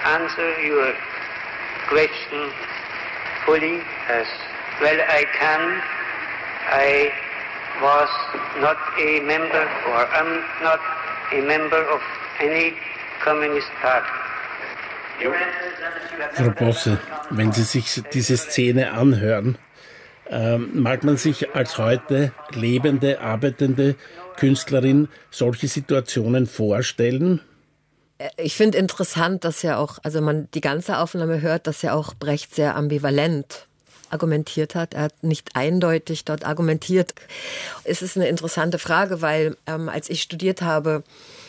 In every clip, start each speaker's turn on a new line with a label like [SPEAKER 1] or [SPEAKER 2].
[SPEAKER 1] answer your question fully as well I can. I was not a member or am not a member of any Communist Party.
[SPEAKER 2] Frau Bosse, wenn Sie sich diese Szene anhören, mag man sich als heute lebende, arbeitende Künstlerin solche Situationen vorstellen?
[SPEAKER 3] Ich finde interessant, dass ja auch, also man die ganze Aufnahme hört, dass ja auch Brecht sehr ambivalent argumentiert hat. Er hat nicht eindeutig dort argumentiert. Es ist eine interessante Frage, weil als ich studiert habe,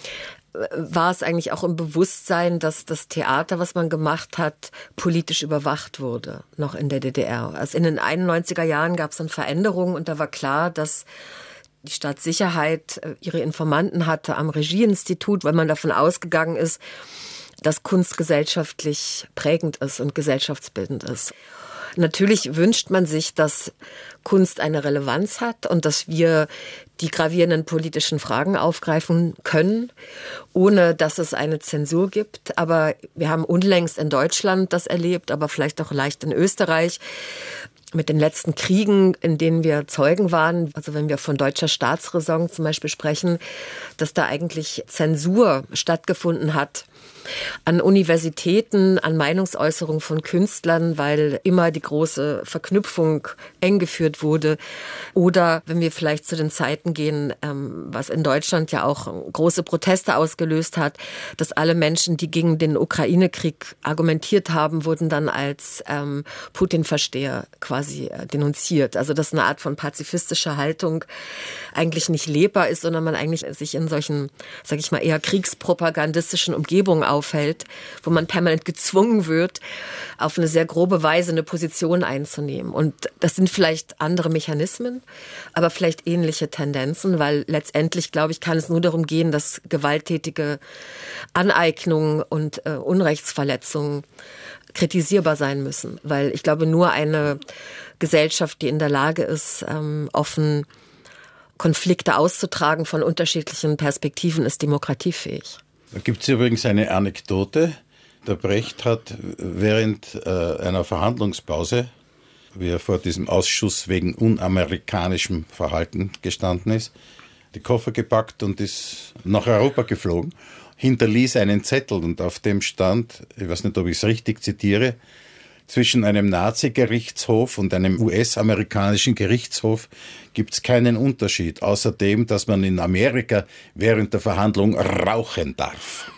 [SPEAKER 3] war es eigentlich auch im Bewusstsein, dass das Theater, was man gemacht hat, politisch überwacht wurde, noch in der DDR. Also in den 91er Jahren gab es dann Veränderungen und da war klar, dass die Staatssicherheit ihre Informanten hatte am Regieinstitut, weil man davon ausgegangen ist, dass Kunst gesellschaftlich prägend ist und gesellschaftsbildend ist. Natürlich wünscht man sich, dass Kunst eine Relevanz hat und dass wir die gravierenden politischen Fragen aufgreifen können, ohne dass es eine Zensur gibt. Aber wir haben unlängst in Deutschland das erlebt, aber vielleicht auch leicht in Österreich, mit den letzten Kriegen, in denen wir Zeugen waren, also wenn wir von deutscher Staatsräson zum Beispiel sprechen, dass da eigentlich Zensur stattgefunden hat an Universitäten, an Meinungsäußerungen von Künstlern, weil immer die große Verknüpfung eng geführt wurde. Oder wenn wir vielleicht zu den Zeiten gehen, was in Deutschland ja auch große Proteste ausgelöst hat, dass alle Menschen, die gegen den Ukraine-Krieg argumentiert haben, wurden dann als Putin-Versteher quasi denunziert. Also dass eine Art von pazifistischer Haltung eigentlich nicht lebbar ist, sondern man eigentlich sich in solchen, sag ich mal, eher kriegspropagandistischen Umgebungen aufhält, wo man permanent gezwungen wird, auf eine sehr grobe Weise eine Position einzunehmen. Und das sind vielleicht andere Mechanismen, aber vielleicht ähnliche Tendenzen, weil letztendlich, glaube ich, kann es nur darum gehen, dass gewalttätige Aneignungen und Unrechtsverletzungen kritisierbar sein müssen. Weil ich glaube, nur eine Gesellschaft, die in der Lage ist, offen Konflikte auszutragen von unterschiedlichen Perspektiven, ist demokratiefähig.
[SPEAKER 4] Da gibt es übrigens eine Anekdote. Der Brecht hat während einer Verhandlungspause, wie er vor diesem Ausschuss wegen unamerikanischem Verhalten gestanden ist, die Koffer gepackt und ist nach Europa geflogen, hinterließ einen Zettel und auf dem stand, ich weiß nicht, ob ich es richtig zitiere, zwischen einem Nazi-Gerichtshof und einem US-amerikanischen Gerichtshof gibt es keinen Unterschied, außer dem, dass man in Amerika während der Verhandlung rauchen darf.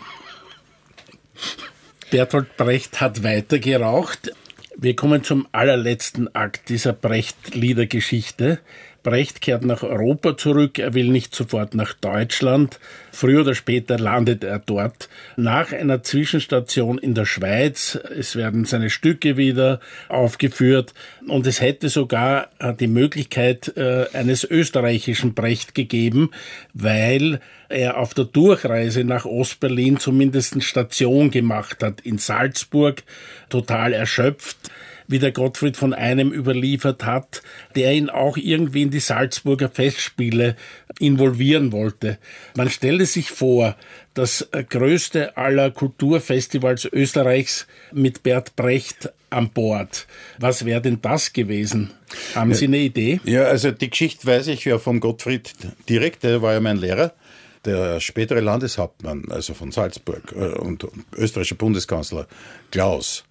[SPEAKER 2] Bertolt Brecht hat weiter geraucht. Wir kommen zum allerletzten Akt dieser Brecht-Liedergeschichte. Brecht kehrt nach Europa zurück, er will nicht sofort nach Deutschland. Früher oder später landet er dort. Nach einer Zwischenstation in der Schweiz, es werden seine Stücke wieder aufgeführt und es hätte sogar die Möglichkeit eines österreichischen Brecht gegeben, weil er auf der Durchreise nach Ostberlin zumindest Station gemacht hat in Salzburg, total erschöpft, wie der Gottfried von Einem überliefert hat, der ihn auch irgendwie in die Salzburger Festspiele involvieren wollte. Man stelle sich vor, das größte aller Kulturfestivals Österreichs mit Bert Brecht an Bord. Was wäre denn das gewesen? Haben Sie eine Idee?
[SPEAKER 4] Ja, also die Geschichte weiß ich ja vom Gottfried direkt, der war ja mein Lehrer. Der spätere Landeshauptmann, also von Salzburg und österreichischer Bundeskanzler Klaus,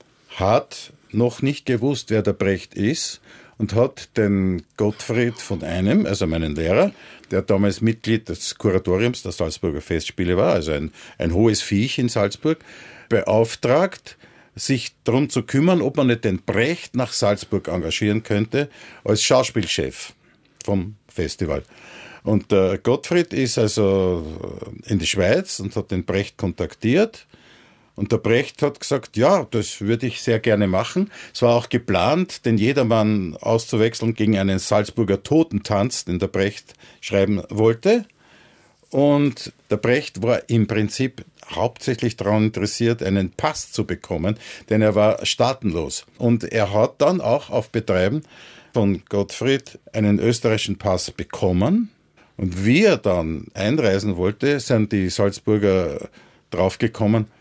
[SPEAKER 4] hat noch nicht gewusst, wer der Brecht ist und hat den Gottfried von Einem, also meinen Lehrer, der damals Mitglied des Kuratoriums der Salzburger Festspiele war, also ein hohes Viech in Salzburg, beauftragt, sich darum zu kümmern, ob man nicht den Brecht nach Salzburg engagieren könnte als Schauspielchef vom Festival. Und der Gottfried ist also in die Schweiz und hat den Brecht kontaktiert. Und der Brecht hat gesagt, ja, das würde ich sehr gerne machen. Es war auch geplant, den Jedermann auszuwechseln gegen einen Salzburger Totentanz, den der Brecht schreiben wollte. Und der Brecht war im Prinzip hauptsächlich daran interessiert, einen Pass zu bekommen, denn er war staatenlos. Und er hat dann auch auf Betreiben von Gottfried einen österreichischen Pass bekommen. Und wie er dann einreisen wollte, sind die Salzburger draufgekommen,